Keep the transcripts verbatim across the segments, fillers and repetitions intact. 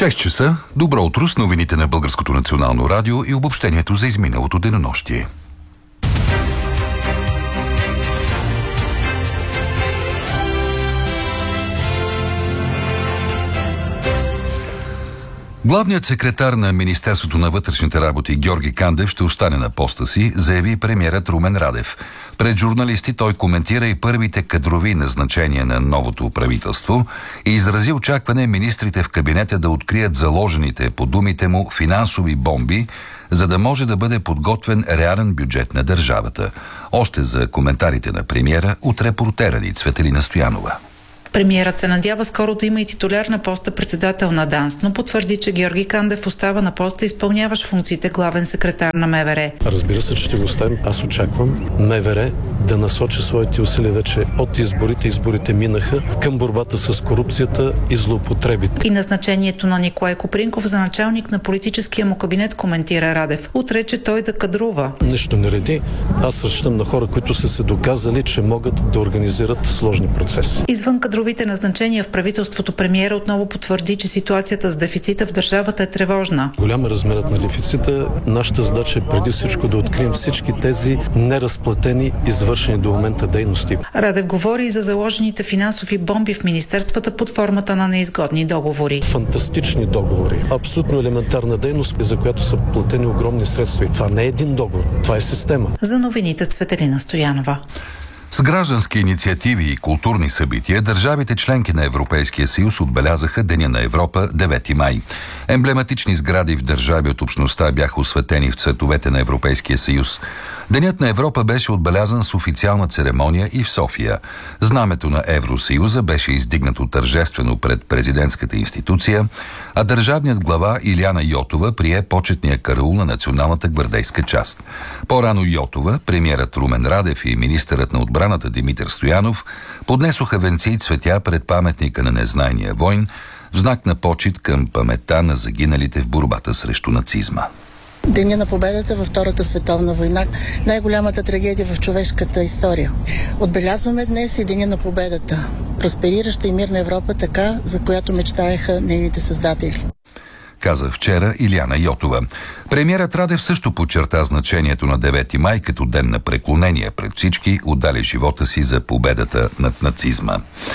шест часа. Добро утро с новините на Българското национално радио и обобщението за изминалото денонощие. Главният секретар на Министерството на вътрешните работи Георги Кандев ще остане на поста си, заяви премиерът Румен Радев. Пред журналисти той коментира и първите кадрови назначения на новото правителство и изрази очакване министрите в кабинета да открият заложените, по думите му, финансови бомби, за да може да бъде подготвен реален бюджет на държавата. Още за коментарите на премиера от репортера ни Цветелина Стоянова. Премиерът се надява скоро да има и титуляр на поста председател на ДАНС, но потвърди, че Георги Кандев остава на поста, изпълняващ функциите главен секретар на МВР. Разбира се, че ще го оставим. Аз очаквам МВР да насочи своите усилия вече от изборите. Изборите минаха към борбата с корупцията и злоупотребите. И назначението на Николай Копринков за началник на политическия му кабинет, коментира Радев. Отрече той да кадрува. Нищо не реди. Аз разчитам на хора, които са се доказали, че могат да организират сложни процеси. Извън кадровите назначения в правителството, премиера отново потвърди, че ситуацията с дефицита в държавата е тревожна. Голям е размерът на дефицита. Нашата задача е преди всичко да открием всички тези неразплатени, извършени до момента дейности. Радев говори и за заложените финансови бомби в министерствата под формата на неизгодни договори. Фантастични договори. Абсолютно елементарна дейност, за която са платени огромни средства. И това не е един договор, това е система. За новините Цветелина Стоянова. С граждански инициативи и културни събития държавите членки на Европейския съюз отбелязаха Деня на Европа девети май. Емблематични сгради в държави от общността бяха осветени в цветовете на Европейския съюз. Денят на Европа беше отбелязан с официална церемония и в София. Знамето на Евросъюза беше издигнато тържествено пред президентската институция, а държавният глава Илияна Йотова прие почетния караул на националната гвардейска част. По-рано Йотова, премиерът Румен Радев и министърът на отбраната Димитър Стоянов поднесоха венци и цветя пред паметника на незнайния войн в знак на почит към паметта на загиналите в борбата срещу нацизма. Деня на победата във Втората световна война, най-голямата трагедия в човешката история. Отбелязваме днес и Деня на победата, просперираща и мирна Европа, така, за която мечтаеха нейните създатели. Каза вчера Илияна Йотова. Премиерът Радев също подчерта значението на девети май като ден на преклонение пред всички, отдали живота си за победата над нацизма.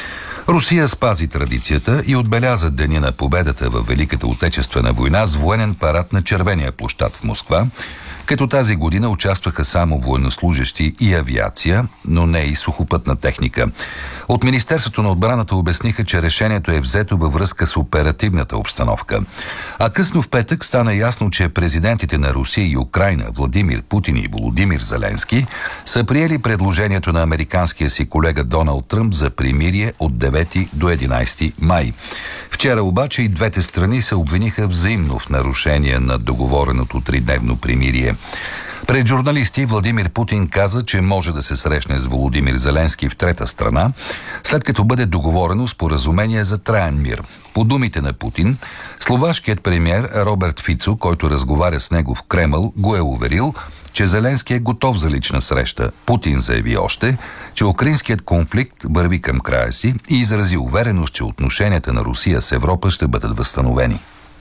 Русия спази традицията и отбеляза Деня на победата във Великата отечествена война с военен парад на Червения площад в Москва, като тази година участваха само военнослужещи и авиация, но не и сухопътна техника. От Министерството на отбраната обясниха, че решението е взето във връзка с оперативната обстановка. А късно в петък стана ясно, че президентите на Русия и Украйна Владимир Путин и Володимир Зеленски са приели предложението на американския си колега Доналд Тръмп за примирие от девети до единайсети май. Вчера обаче и двете страни се обвиниха взаимно в нарушение на договореното тридневно примирие. Пред журналисти Владимир Путин каза, че може да се срещне с Володимир Зеленски в трета страна, след като бъде договорено споразумение за траен мир. По думите на Путин, словашкият премиер Роберт Фицо, който разговаря с него в Кремъл, го е уверил, че Зеленски е готов за лична среща. Путин заяви още, че украинският конфликт върви към края си и изрази увереност, че отношенията на Русия с Европа ще бъдат възстановени.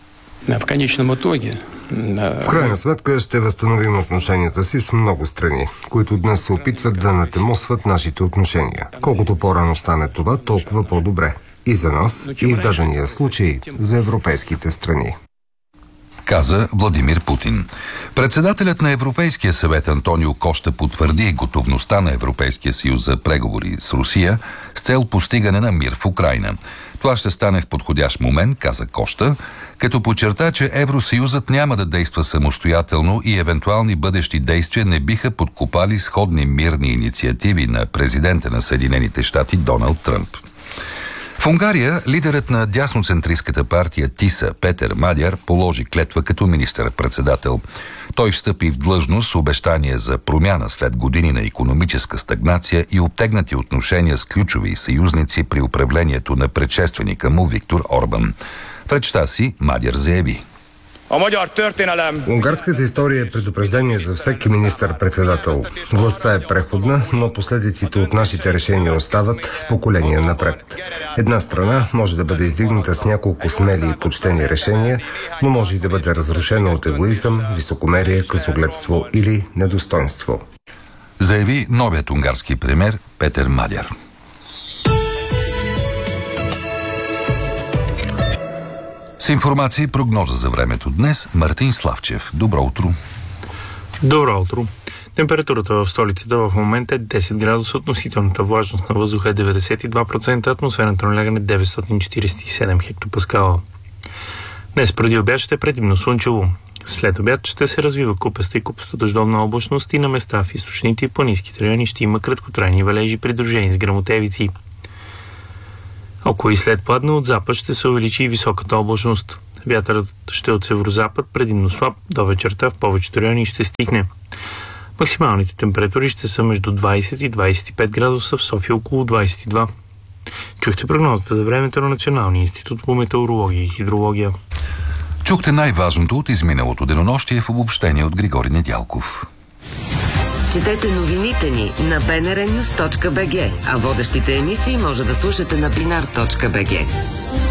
В крайна сметка ще възстановим отношенията си с много страни, които днес се опитват да натемосват нашите отношения. Колкото по-рано стане това, толкова по-добре. И за нас, и в дадения случай за европейските страни. Каза Владимир Путин. Председателят на Европейския съвет Антонио Кошта потвърди готовността на Европейския съюз за преговори с Русия с цел постигане на мир в Украйна. Това ще стане в подходящ момент, каза Кошта, като подчерта, че Евросъюзът няма да действа самостоятелно и евентуални бъдещи действия не биха подкопали сходни мирни инициативи на президента на Съединените щати Доналд Тръмп. В Унгария лидерът на дясноцентристската партия ТИСА Петър Мадяр положи клетва като министър-председател. Той встъпи в длъжност с обещание за промяна след години на икономическа стагнация и обтегнати отношения с ключови съюзници при управлението на предшественика му Виктор Орбан. В речта си Мадяр заяви: Унгарската история е предупреждение за всеки министър-председател. Властта е преходна, но последиците от нашите решения остават с поколения напред. Една страна може да бъде издигната с няколко смели и почтени решения, но може и да бъде разрушена от егоизъм, високомерие, късогледство или недостойнство. Заяви новият унгарски премиер Петър Мадяр. С информация и прогноза за времето днес Мартин Славчев. Добро утро! Добро утро! Температурата в столицата в момента е десет градуса, относителната влажност на въздуха е деветдесет и два процента, атмосферното налягане деветстотин четиридесет и седем хектопаскала. Днес преди обяд ще е предимно слънчево. След обяд ще се развива купеста и купеста дъждовна облачност и на места в източните и планинските райони ще има краткотрайни валежи, придружени с гръмотевици. Около и след пладне от запад ще се увеличи и високата облачност. Вятърът ще е от северозапад, предимно слаб, до вечерта в повечето райони ще стихне. Максималните температури ще са между двадесет и двадесет и пет градуса, в София около двадесет и два. Чухте прогнозата за времето на Националния институт по метеорология и хидрология. Чухте най-важното от изминалото денонощие в обобщение от Григорий Недялков. Четете новините ни на би ен ар нюс точка би джи, а водещите емисии може да слушате на бинар точка би джи.